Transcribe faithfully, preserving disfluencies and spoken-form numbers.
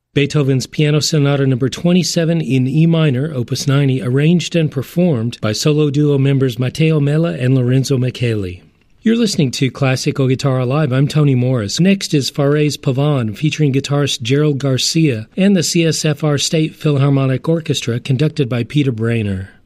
Beethoven's Piano Sonata Number twenty-seven in E minor, Opus ninety, arranged and performed by solo duo members Matteo Mella and Lorenzo Micheli. You're listening to Classical Guitar Live. I'm Tony Morris. Next is Fares Pavan, featuring guitarist Gerald Garcia and the C S F R State Philharmonic Orchestra, conducted by Peter Brainer.